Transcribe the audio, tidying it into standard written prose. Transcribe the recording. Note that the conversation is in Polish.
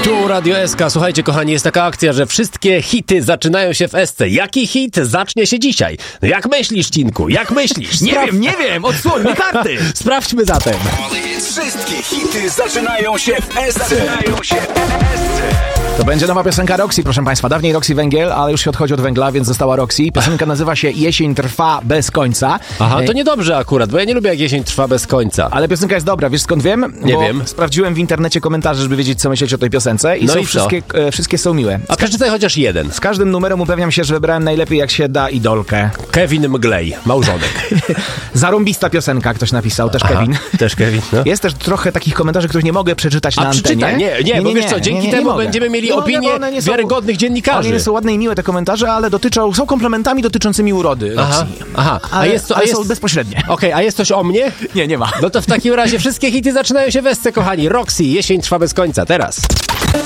Tu Radio SK. Słuchajcie, kochani, jest taka akcja, że wszystkie hity zaczynają się w SC. Jaki hit zacznie się dzisiaj? No jak myślisz, Cinku? Jak myślisz? Nie wiem, odsłońmy karty. Sprawdźmy zatem. Wszystkie hity zaczynają się w SC. To będzie nowa piosenka Roxy, proszę Państwa. Dawniej Roxy Węgiel, ale już się odchodzi od węgla, więc została Roxy. Piosenka nazywa się Jesień trwa bez końca. Aha, to niedobrze akurat, bo ja nie lubię, jak jesień trwa bez końca. Ale piosenka jest dobra, wiesz skąd wiem? Nie Bo wiem. sprawdziłem w internecie komentarze, żeby wiedzieć, co myśleć o tej piosence. I No są i co? wszystkie są miłe. A przeczytaj chociaż jeden. Z każdym numerem upewniam się, że wybrałem najlepiej jak się da idolkę. Kevin Mglej, małżonek. Zarąbista piosenka, ktoś napisał, też Aha, Kevin. też Kevin, no. Jest też trochę takich komentarzy, których nie mogę przeczytać na antenie. Przeczytaj. Nie, bo wiesz co, dzięki temu mogę. będziemy mieli Nie mogę, opinię bo one nie są- wiarygodnych dziennikarzy. One są ładne i miłe te komentarze, ale są komplementami dotyczącymi urody Roxy. Aha. Ale są bezpośrednie. Okej, a jest coś o mnie? Nie ma. No to w takim razie wszystkie hity zaczynają się w SC, kochani. Roxy, jesień trwa bez końca, teraz.